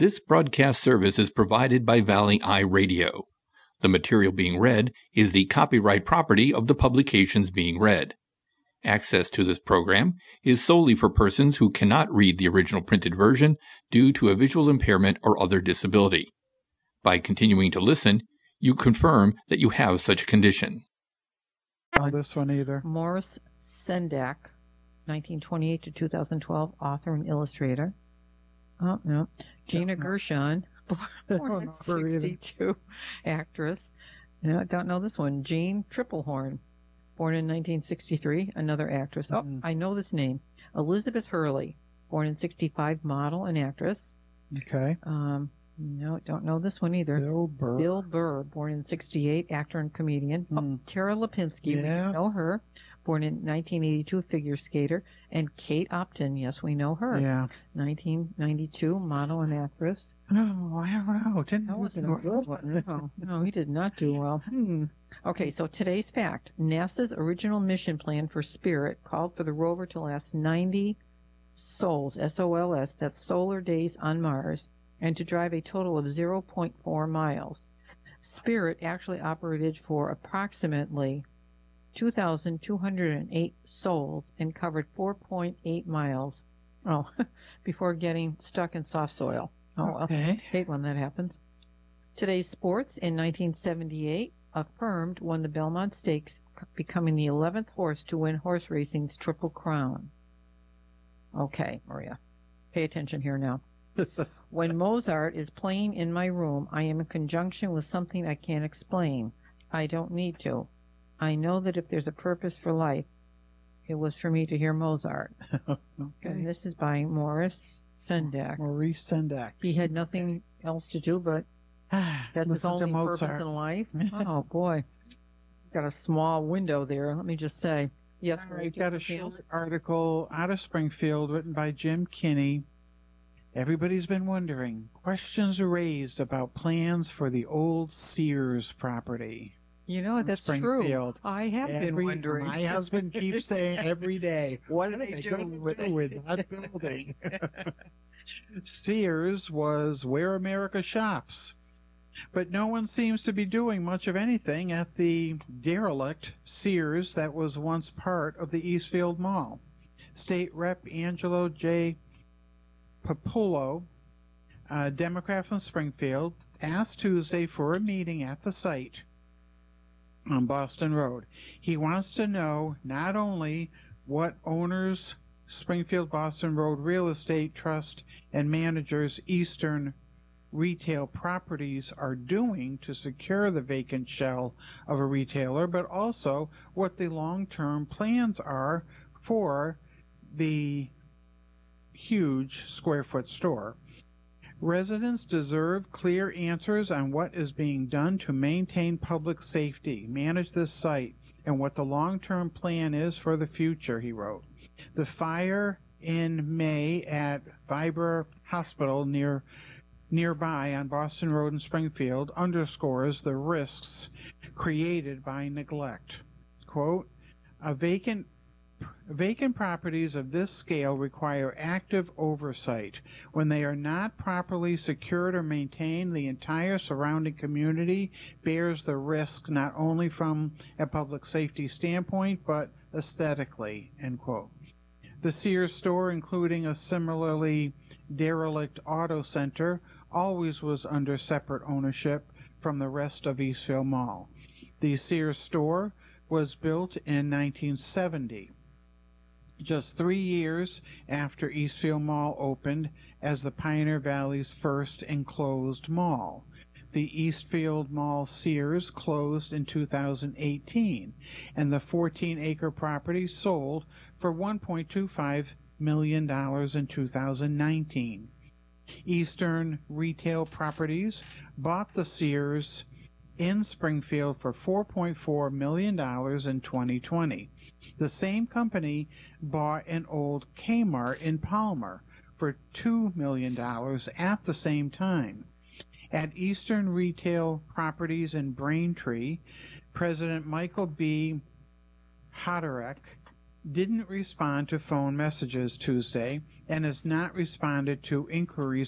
This broadcast service is provided by Valley Eye Radio. The material being read is the copyright property of the publications being read. Access to this program is solely for persons who cannot read the original printed version due to a visual impairment or other disability. By continuing to listen, you confirm that you have such a condition. This one either. Morris Sendak, 1928 to 2012, author and illustrator. Oh, no. Gina Gershon, born in 62, actress. No, I don't know this one. Jean Triplehorn, born in 1963, another actress. Oh, I know this name. Elizabeth Hurley, born in 65, model and actress. Okay. No, don't know this one either. Bill Burr, born in 68, actor and comedian. Oh, Tara Lipinski, we know her, born in 1982, figure skater. And Kate Upton, yes, we know her. Yeah. 1992, model and actress. Oh, I don't know. That wasn't a good one. No, he did not do well. Okay, so today's fact. NASA's original mission plan for Spirit called for the rover to last 90 sols, S-O-L-S, that's solar days on Mars, and to drive a total of 0.4 miles. Spirit actually operated for approximately 2,208 sols and covered 4.8 miles before getting stuck in soft soil. Okay. Hate when that happens. Today's sports. In 1978, Affirmed won the Belmont Stakes, becoming the 11th horse to win horse racing's Triple Crown. Okay, Maria, pay attention here now. When Mozart is playing in my room, I am in conjunction with something I can't explain. I don't need to. I know that if there's a purpose for life, it was for me to hear Mozart. Okay. And this is by Morris Sendak. Maurice Sendak. He had nothing else to do but that's his only purpose in life. Oh, boy. Got a small window there, let me just say. Yes, I've got a short article out of Springfield written by Jim Kinney. Everybody's been wondering. Questions are raised about plans for the old Sears property. You know, that's true. I have been wondering. My husband keeps saying every day, what are they doing with that building? Sears was where America shops. But no one seems to be doing much of anything at the derelict Sears that was once part of the Eastfield Mall. State Rep Angelo J. Popolo, a Democrat from Springfield, asked Tuesday for a meeting at the site on Boston Road. He wants to know not only what owners Springfield Boston Road Real Estate Trust and managers Eastern Retail Properties are doing to secure the vacant shell of a retailer, but also what the long-term plans are for the huge square-foot store. Residents deserve clear answers on what is being done to maintain public safety, manage this site, and what the long-term plan is for the future, he wrote. The fire in May at Vibra Hospital nearby on Boston Road in Springfield underscores the risks created by neglect. Quote, Vacant properties of this scale require active oversight. When they are not properly secured or maintained, the entire surrounding community bears the risk not only from a public safety standpoint, but aesthetically, end quote. The Sears store, including a similarly derelict auto center, always was under separate ownership from the rest of Eastfield Mall. The Sears store was built in 1970. Just 3 years after Eastfield Mall opened as the Pioneer Valley's first enclosed mall. The Eastfield Mall Sears closed in 2018, and the 14-acre property sold for $1.25 million in 2019. Eastern Retail Properties bought the Sears in Springfield for $4.4 million in 2020. The same company bought an old Kmart in Palmer for $2 million at the same time. At Eastern Retail Properties in Braintree, President Michael B. Hoderick didn't respond to phone messages Tuesday and has not responded to inquiries